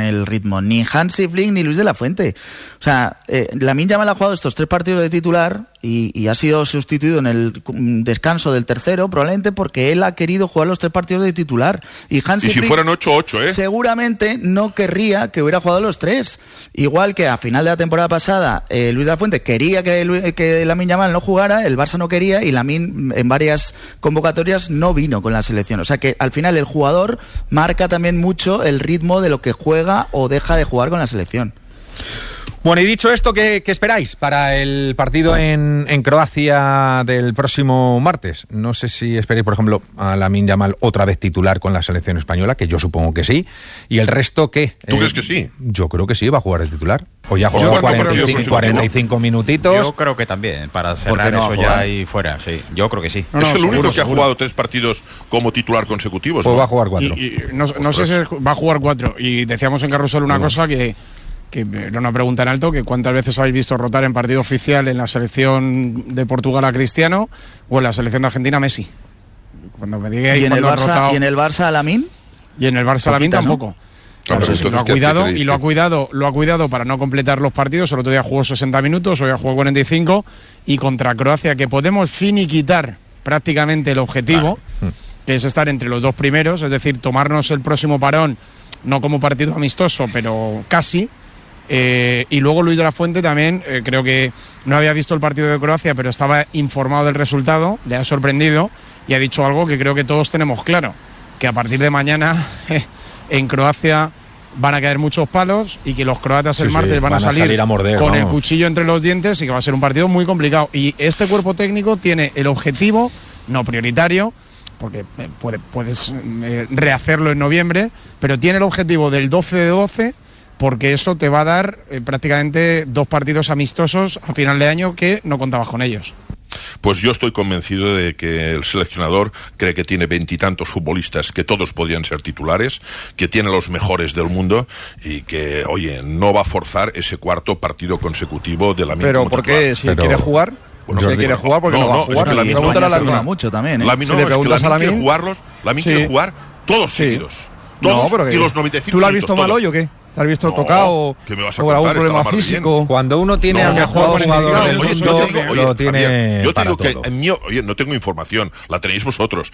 el ritmo, ni Hansi Flick ni Luis de la Fuente. O sea, Lamine Yamal ha jugado estos 3 partidos de titular y ha sido sustituido en el descanso del tercero, probablemente porque él ha querido jugar los 3 partidos de titular. Y Hansi Flick, fueran 8-8, seguramente no querría que hubiera jugado los 3. Igual que a final de la temporada pasada, Luis de la Fuente quería que Lamine Yamal no jugara, el Barça no quería y Lamine en varias convocatorias no vino con la selección. O sea que al final el jugador marca también mucho el ritmo de lo que juega o deja de jugar con la selección. Bueno, y dicho esto, ¿qué esperáis para el partido en Croacia del próximo martes? No sé si esperáis, por ejemplo, a Lamine Yamal otra vez titular con la selección española, que yo supongo que sí. ¿Y el resto qué? ¿Tú crees que sí? Yo creo que sí, va a jugar el titular. O ya ha jugado 45 minutitos. Yo creo que también, para cerrar eso ya y fuera, sí. Yo creo que sí. Es el único que ha jugado 3 partidos como titular consecutivos. Pues va a jugar 4. No sé si va a jugar 4. Y decíamos en Carrusel una cosa que era una pregunta en alto, que cuántas veces habéis visto rotar en partido oficial en la selección de Portugal a Cristiano o en la selección de Argentina a Messi. Cuando me digáis, ¿Y en el Barça a Lamine? Y en el Barça a Lamine tampoco. Claro, lo ha cuidado y lo ha cuidado para no completar los partidos. El otro día jugó 60 minutos, hoy ha jugado 45 y contra Croacia, que podemos finiquitar prácticamente el objetivo, que es estar entre los 2 primeros, es decir, tomarnos el próximo parón no como partido amistoso, pero casi. Y luego Luis de la Fuente también, creo que no había visto el partido de Croacia, pero estaba informado del resultado, le ha sorprendido y ha dicho algo que creo que todos tenemos claro, que a partir de mañana en Croacia van a caer muchos palos y que los croatas el martes van a salir a morder, con el cuchillo entre los dientes y que va a ser un partido muy complicado. Y este cuerpo técnico tiene el objetivo, no prioritario, porque puedes rehacerlo en noviembre, pero tiene el objetivo del 12 de 12, porque eso te va a dar prácticamente 2 partidos amistosos a final de año que no contabas con ellos. Pues yo estoy convencido de que el seleccionador cree que tiene 20 y tantos futbolistas que todos podrían ser titulares, que tiene los mejores del mundo y que, oye, no va a forzar ese 4º partido consecutivo de la misma. ¿Pero por qué? Si quiere jugar... Bueno, si quiere jugar, porque no va a jugar. Es que Lamine juega mucho también, ¿eh? Lamine quiere jugarlos, Lamine quiere jugar todos seguidos. Todos, y los 95 ¿Tú lo has visto mal hoy o qué? ¿Te has visto tocado ¿qué me vas a o algún contar? problema físico? Cuando uno tiene al mejor jugador del mundo, lo tiene. Yo te digo que no tengo información, la tenéis vosotros.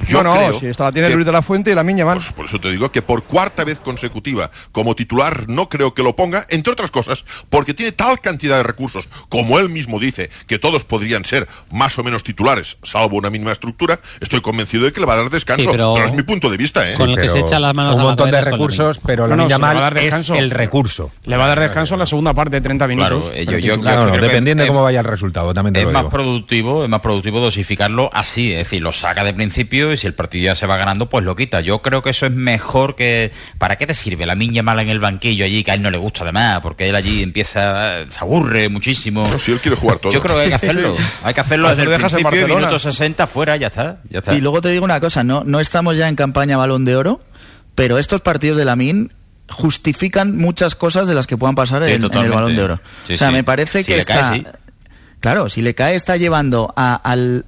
Si esta la tiene Luis de la Fuente y Lamine Yamal. Pues por eso te digo que por 4ª vez consecutiva como titular no creo que lo ponga, entre otras cosas, porque tiene tal cantidad de recursos, como él mismo dice, que todos podrían ser más o menos titulares, salvo una mínima estructura. Estoy convencido de que le va a dar descanso, pero es mi punto de vista, con el que se echa las manos un montón de recursos, pero Lamine Yamal es el recurso. Le va a dar descanso en la segunda parte de 30 minutos. Claro, dependiendo de cómo vaya el resultado, también te lo digo. Es más productivo dosificarlo así, es decir, lo saca de principio y si el partido ya se va ganando, pues lo quita. Yo creo que eso es mejor que... ¿Para qué te sirve Lamine Yamal en el banquillo allí, que a él no le gusta además? Porque él allí se aburre muchísimo. No, si él quiere jugar todo. Yo creo que hay que hacerlo. Hay que hacerlo desde el principio, minuto 60, fuera, ya está. Y luego te digo una cosa, no estamos ya en campaña Balón de Oro, pero estos partidos de Lamine justifican muchas cosas de las que puedan pasar en el Balón de Oro. Me parece que está... Claro, si le cae está llevando al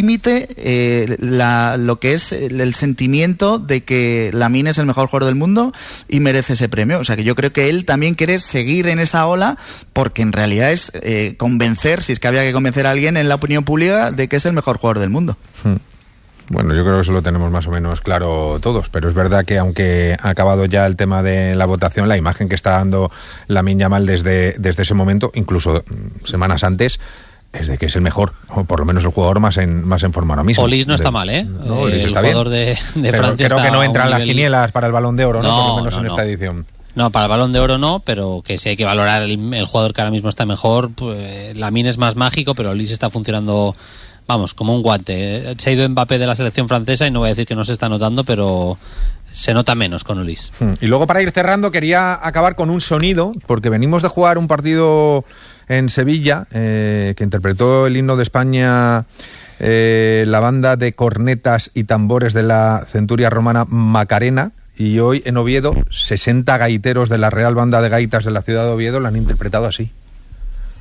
límite lo que es el sentimiento de que Lamine es el mejor jugador del mundo y merece ese premio. O sea que yo creo que él también quiere seguir en esa ola porque en realidad es convencer, si es que había que convencer a alguien en la opinión pública de que es el mejor jugador del mundo. Bueno, yo creo que eso lo tenemos más o menos claro todos, pero es verdad que aunque ha acabado ya el tema de la votación, la imagen que está dando Lamine Yamal desde ese momento, incluso semanas antes, es de que es el mejor, o por lo menos el jugador más en forma ahora mismo. Olis no está mal, ¿eh? No, Olis el está jugador bien. de Francia creo que no entran las nivel... quinielas para el Balón de Oro, ¿no? Por lo menos en esta edición. No, para el Balón de Oro no, pero que si hay que valorar el jugador que ahora mismo está mejor, pues Lamine es más mágico, pero Olis está funcionando... Vamos, como un guante. Se ha ido Mbappé de la selección francesa y no voy a decir que no se está notando, pero se nota menos con Olis. Y luego para ir cerrando quería acabar con un sonido, porque venimos de jugar un partido en Sevilla que interpretó el himno de España la banda de cornetas y tambores de la centuria romana Macarena. Y hoy en Oviedo 60 gaiteros de la Real Banda de Gaitas de la ciudad de Oviedo la han interpretado así.